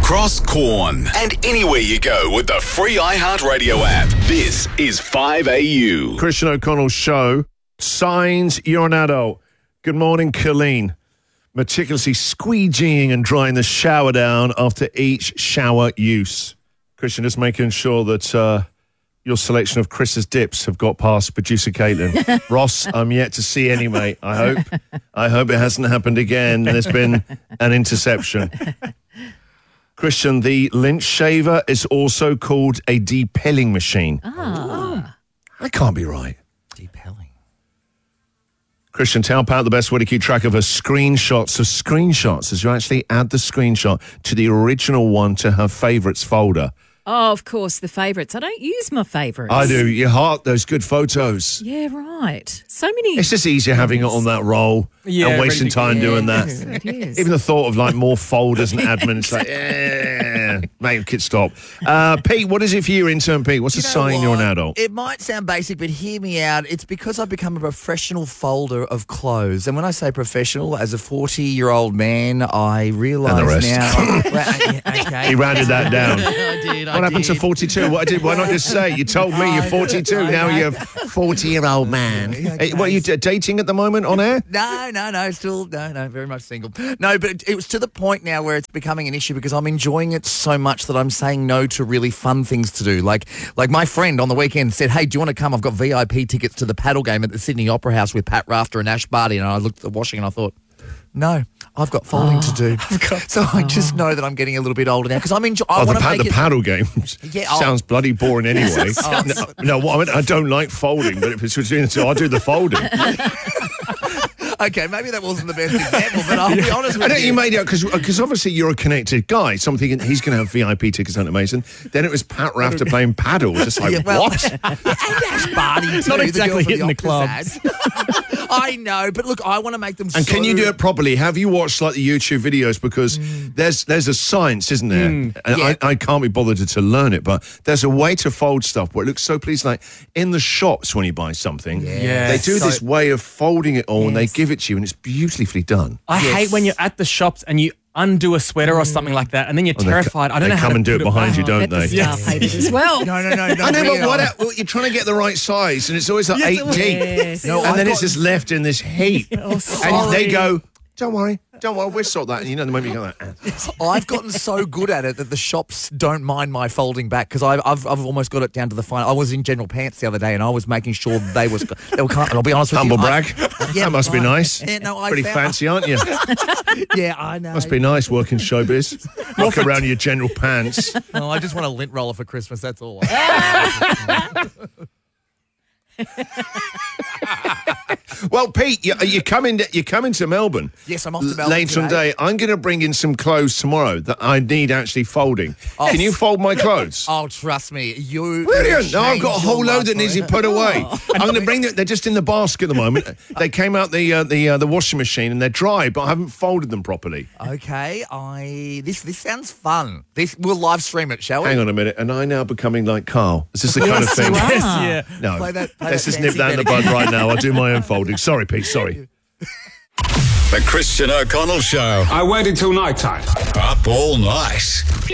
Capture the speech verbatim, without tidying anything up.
across Corn and anywhere you go with the free iHeartRadio app. This is five A U. Christian O'Connell Show. Signs you're an adult. Good morning, Colleen. Meticulously squeegeeing and drying the shower down after each shower use. Christian, just making sure that uh, your selection of Chris's dips have got past producer Caitlin. Ross, I'm yet to see any, mate. I hope. I hope it hasn't happened again. There's been an interception. Christian, the lint shaver is also called a depelling machine. Ah. That can't be right. Depelling. Christian, tell Pat the best way to keep track of her screenshots of screenshots as you actually add the screenshot to the original one to her favourites folder. Oh, of course, the favourites. I don't use my favourites. I do. You heart those good photos. Yeah, right. So many. It's just easier having it on that roll Yeah, and wasting really time good. doing that. Yes, it is. Even the thought of like more folders and admin, it's like, eh, mate, kid, stop. Uh, Pete, what is it for you, intern Pete? What's You a know sign you're an what? adult? It might sound basic, but hear me out. It's because I've become a professional folder of clothes. And when I say professional, as a forty-year-old man, I realise And the rest. now... Well, yeah, okay. He rounded that down. I did, I What happened to did. forty-two? What did? Why not just say? You told me you're forty-two. I Now know. you're forty-year-old man. Okay. Hey, what are you d- dating at the moment on air? No, no, no, still, no, no, very much single. No, but it, it was to the point now where it's becoming an issue because I'm enjoying it so much that I'm saying no to really fun things to do. Like, like my friend on the weekend said, hey, do you want to come? I've got V I P tickets to the paddle game at the Sydney Opera House with Pat Rafter and Ash Barty. And I looked at the washing and I thought, no, I've got folding to do. So I just know that I'm getting a little bit older now because I'm enjoying. I Oh, the, want to pa- make the it. paddle games Yeah, oh. sounds bloody boring anyway. Oh. no, no what I, mean, I don't like folding, but if it's between the two, I'll do the folding. Okay, maybe that wasn't the best example, but I'll be honest I with know you. you made it because obviously you're a connected guy. So I'm thinking he's going to have V I P tickets on Mason. Then it was Pat Rafter playing paddle. Just like Yeah, well, what? And Ash Barty too. Not the exactly girl from hitting the Optus ads. I know, but look, I want to make them. And so... can you do it properly? Have you watched like the YouTube videos? Because there's there's a science, isn't there? And Yeah. I, I can't be bothered to, to learn it, but there's a way to fold stuff where it looks so pleasing. Like in the shops when you buy something, Yeah. they do So- this way of folding it all and they Yes. give it to you and it's beautifully done. I Yes. hate when you're at the shops and you undo a sweater or something like that, and then you're Oh, they co- terrified. I don't they know how come to and do put it behind back. you, don't Get the they? star papers as well. No, no, no, no. I know, we but what, are- well, you're trying to get the right size and it's always like eight deep. Yes. No, and I've then got- it's just left in this heap. and they go, don't worry, don't worry, we'll sort that. And you know the moment you go like, ah. I've gotten so good at it that the shops don't mind my folding back because I've, I've I've almost got it down to the fine. I was in general pants the other day and I was making sure they was they were. And I'll be honest with Humble you, I- brag. Yeah, that must be I- nice. Yeah, no, I Pretty found- fancy, aren't you? Yeah, I know. Must be nice working showbiz. Walk around in your general pants. No, I just want a lint roller for Christmas. That's all. Well, Pete, you, you're coming. You're coming to Melbourne. Yes, I'm off to L- Melbourne later in the today. day. I'm going to bring in some clothes tomorrow that I need actually folding. Oh. Can you fold my clothes? Oh, trust me, you. Brilliant! No, I've got a changed whole your load life that needs to be forever. put away. Oh. I'm going to bring them. They're just in the basket at the moment. They came out the uh, the uh, the washing machine and they're dry, but I haven't folded them properly. Okay, I this this sounds fun. This we'll live stream it, shall we? Hang on a minute. Am I now becoming like Carl? Is this the kind of thing? you are. Yes, yeah. No. Play that- play Let's that just nip fancy that in the Betty. bud right now. I'll do my own folding. Sorry, Pete. Sorry. The Christian O'Connell Show. I waited till night time. Up all night.